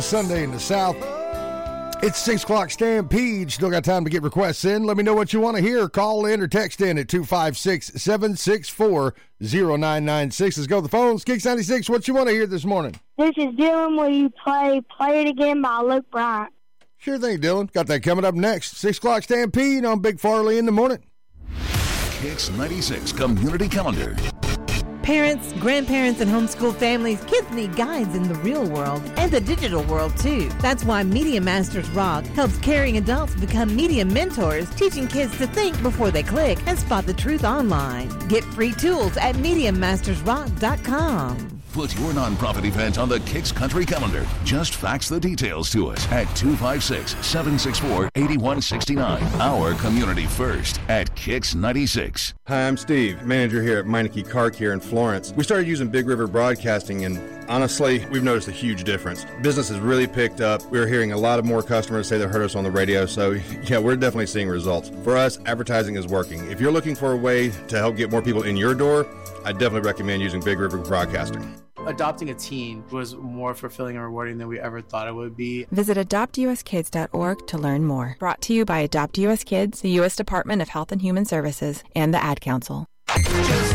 Sunday in the South. It's 6 o'clock Stampede. Still got time to get requests in. Let me know what you want to hear. Call in or text in at 256-764-0996. Let's go to the phones. Kicks 96, what you want to hear this morning? This is Dylan. Will you play It Again by Luke Bryant? Sure thing, Dylan. Got that coming up next. 6 o'clock Stampede on Big Farley in the morning. Kicks 96 Community Calendar. Parents, grandparents, and homeschool families, kids need guides in the real world and the digital world, too. That's why Media Masters Rock helps caring adults become media mentors, teaching kids to think before they click and spot the truth online. Get free tools at MediaMastersRock.com. Put your nonprofit event on the Kicks Country Calendar. Just fax the details to us at 256-764-8169. Our community first at Kicks 96. Hi, I'm Steve, manager here at Meineke Car Care in Florence. We started using Big River Broadcasting, and honestly, we've noticed a huge difference. Business has really picked up. We're hearing a lot of more customers say they heard us on the radio, so yeah, we're definitely seeing results. For us, advertising is working. If you're looking for a way to help get more people in your door, I definitely recommend using Big River Broadcasting. Adopting a teen was more fulfilling and rewarding than we ever thought it would be. Visit adoptuskids.org to learn more. Brought to you by Adopt US Kids, the U.S. Department of Health and Human Services, and the Ad Council.